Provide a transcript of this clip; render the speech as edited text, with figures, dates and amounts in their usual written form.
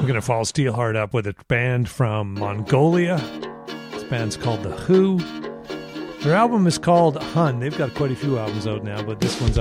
We're going to follow Steelheart up with a band from Mongolia. This band's called The Who. Their album is called Hun. They've got quite a few albums out now, but this one's